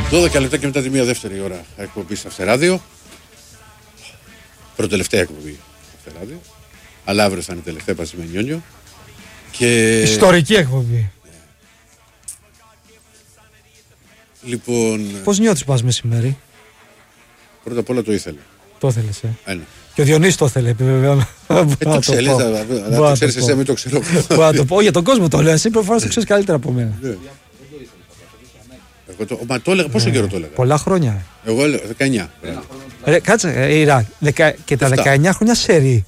12 λεπτά και μετά τη μία δεύτερη ώρα εκπομπή στα Αυτεράδιο. Προτελευταία εκπομπή στα Αυτεράδιο. Αλλά αύριο θα είναι η τελευταία πάση με Νιόνιο. Και... ιστορική εκπομπή. Λοιπόν... Πώς νιώθεις πας μεσημέρι? Πρώτα απ' όλα το ήθελε. Το ήθελες, Ένα. Και ο Διονύσης το ήθελε, επιβεβαιώνω. Το ξέρεις, το ξέρεις εσύ, μην το ξέρω. Μπορώ να το πω, για τον κόσμο το λέω, εσύ προφανώς το ξέρεις καλύτερα από μένα. Μα το έλεγα, πόσο καιρό το έλεγα? Πολλά χρόνια. Εγώ έλεγα 19. Κάτσε, Ιρά, και τα 19 χρόνια σερί.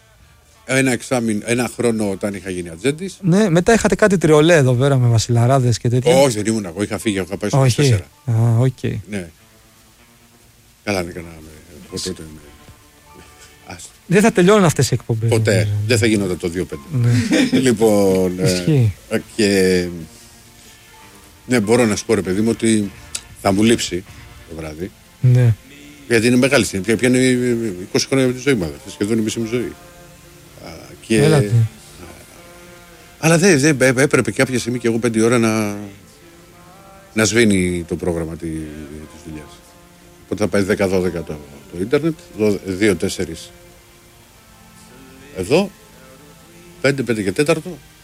Ένα χρόνο όταν είχα γίνει ατζέντης. Ναι, μετά είχατε κάτι τριολέ εδώ πέρα με βασιλαράδες και τέτοια. Όχι, δεν ήμουν εγώ, είχα φύγει, είχα πάει στο 24. Οκ. Ναι. Καλά, δεν έκανα. Δεν θα τελειώνουν αυτές οι εκπομπές. Ποτέ. Δεν θα γινόταν το 2-5. Λοιπόν. Και. Ναι, μπορώ να σου πω, ρε παιδί μου, ότι θα μου λείψει το βράδυ. Ναι. Γιατί είναι μεγάλη στιγμή. Πιάνει 20 χρόνια από τη ζωή μου, σχεδόν η μισή μου ζωή. Και... Αλλά δεν έπρεπε κάποια στιγμή και εγώ 5 ώρα να σβήνει το πρόγραμμα της δουλειάς. Οπότε θα πάει 10-12 το ίντερνετ, 2-4 εδώ, 5 και 4.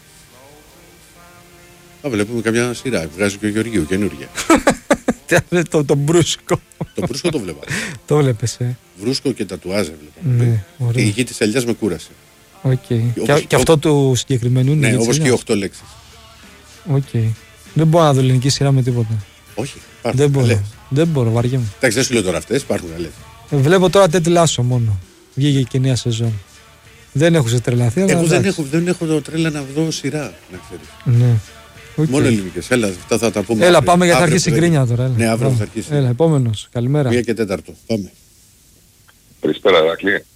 Θα βλέπουμε καμιά σειρά. Βγάζει και ο Γεωργίου καινούργια. Το Μπρούσκο. Το Μπρούσκο το βλέπα. Το βλέπεις, Βρούσκο και τατουάζ έβλεπα. Η γη της ελιάς με κούρασε. Και αυτό του συγκεκριμένου είναι. Ναι, όπως και οι 8 λέξεις. Δεν μπορώ να δω ελληνική σειρά με τίποτα. Όχι, δεν μπορώ, βαριέμαι. Εντάξει, δεν σου λέω τώρα αυτές, υπάρχουν καλές. Βλέπω τώρα Ted Lasso μόνο. Βγήκε και νέα σεζόν. Δεν έχω σε τρελαθεί, αλλά. Εγώ δεν έχω το τρέλα να δω σειρά, να ξέρεις. Ναι. Μόνο ελληνικές. Έλα, αυτά θα τα πούμε. Έλα, πάμε γιατί θα αρχίσει η γκρίνια τώρα. Ναι, αύριο θα αρχίσει. Έλα, επόμενος. Καλημέρα. 1 και 4. Πάμε. Καλησπέρα, Ηρακλή.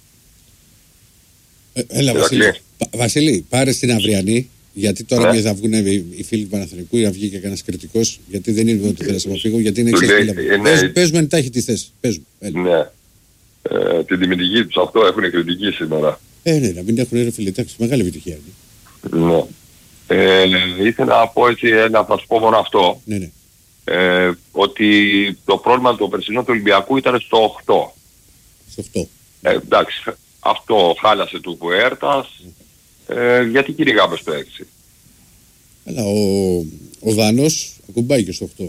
Έλα, Βασίλη, πάρε στην αυριανή. Γιατί τώρα θα βγουν οι φίλοι του Παναθηναϊκού ή να βγει και κανένας κριτικός. Γιατί δεν είναι ότι θέλεις να αποφύγω. Γιατί είναι εξής. Πες μου αν τάχει τη θέση. Ναι. Την τιμητική τους αυτό έχουν κριτική σήμερα. Ναι, να μην έχουν ρε φίλοι. Εντάξει, μεγάλη επιτυχία. Ναι. Ήθελα να πω έτσι, να θα σου πω μόνο αυτό. Ναι. Ότι το πρόβλημα του περσινού του Ολυμπιακού ήταν στο 8. Στο 8. Εντάξει, αυτό χάλασε του Πουέρτας. Γιατί κυνηγάμε στο 6? Αλλά ο Δάνος ακουμπάει και στο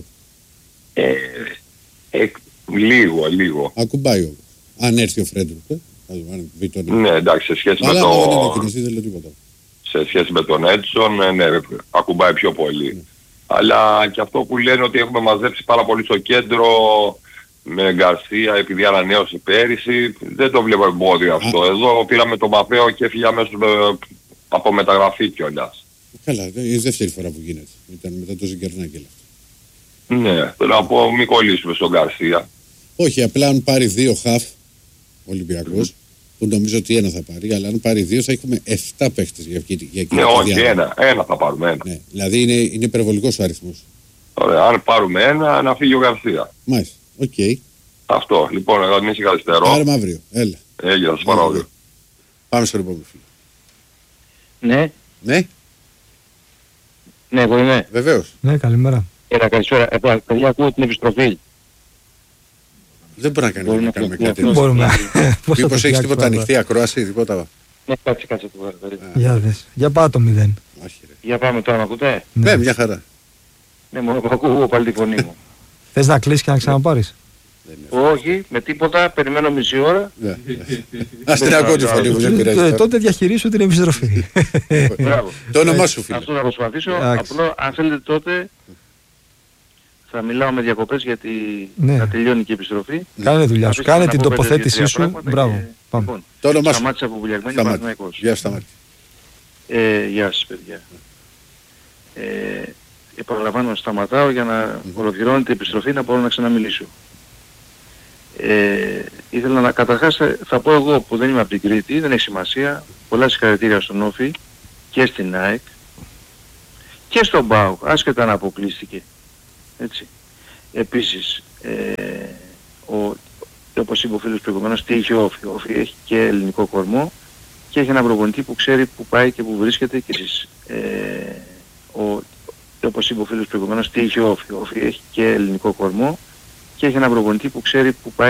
8. Λίγο. Ακουμπάει όμως. Αν έρθει ο Φρέντρουκ. Ναι, εντάξει, σε σχέση με το... Σε σχέση με τον Έτσον, ναι, ακουμπάει πιο πολύ. Αλλά και αυτό που λένε ότι έχουμε μαζέψει πάρα πολύ στο κέντρο με Γκαρσία επειδή ανανέωσε πέρυσι, δεν το βλέπω εμπόδιο αυτό. Εδώ πήραμε τον Μαπέο και έφυγε αμέσως από μεταγραφή κιόλας. Καλά, είναι η δεύτερη φορά που γίνεται. Ήταν μετά το Ζιγκερνάκελ. Ναι, θέλω να πω μην κολλήσουμε στον Γκαρσία. Όχι, απλά αν πάρει 2 χαφ ο Ολυμπιακός, που νομίζω ότι ένα θα πάρει, αλλά αν πάρει 2 θα έχουμε 7 παίχτες για εκείνη. Ναι, όχι, ένα θα πάρουμε. Ναι, δηλαδή είναι υπερβολικός ο αριθμός. Ωραία, αν πάρουμε ένα, να φύγει ο Γκαρσία. Μάλιστα, οκ. Αυτό, λοιπόν, εγώ μην είσαι καθυστερώ. Πάρε αύριο, έλα. Έγινε, θα σου πάρω αύριο. Πάμε στο επόμενο φίλο. Ναι. Ναι. Ναι, εγώ είμαι. Βεβαίως. Ναι, καλημέρα. Καλησπέρα. Παιδιά, ακούω την επιστροφή. Δεν μπορεί να κάνουμε κάτι τέτοιο. Μπορούμε. Μήπως έχεις τίποτα ανοιχτή ακρόαση, τίποτα? Ναι, κάτσε το Για δες. Για πάω το 0. Όχι, ρε. Για πάμε τώρα, να ακούτε? Ναι, μια χαρά. Ναι, μόνο που ακούω πάλι τη φωνή μου. Θες να κλείσεις και να ξαναπάρεις? Όχι, με τίποτα, περιμένω μισή ώρα. Ας την ακούω τη φωνή μου, δεν πειράζει. Τότε διαχειρίσου την επιστροφή. Το όνομά σου, φίλε. Αυτό θα προσπαθήσω. Απλώς, αν θέλετε τότε, θα μιλάω με διακοπές γιατί θα τελειώνει και η επιστροφή. Κάνε δουλειά σου, κάνε την τοποθέτησή σου. Μπράβο. Πάμε. Το όνομά σου. Σταμάτησα από Βουλιαγμένη, Παναθηναϊκός. Γεια σου, Σταμάτη. Γεια σας, παιδιά. Επαναλαμβάνω, σταματάω για να ολοκληρώνω την επιστροφή, να μπορώ να ξαναμιλήσω. Ήθελα να καταρχάς θα πω εγώ που δεν είμαι από την Κρήτη, δεν έχει σημασία. Πολλά συγχαρητήρια στον Όφη και στην ΑΕΚ και στον ΠΑΟΚ, άσχετα να αποκλείστηκε. Έτσι. Επίσης, όπως είπε ο φίλος προηγουμένως, τι έχει ο Όφη? Ο Όφη έχει και ελληνικό κορμό και έχει ένα προπονητή που ξέρει που πάει και που βρίσκεται και εσείς. Όπως είπε ο φίλος προηγουμένως, τι έχει ο Όφη? Ο Όφη έχει και ελληνικό κορμό και έχει ένα προπονητή που ξέρει που πάει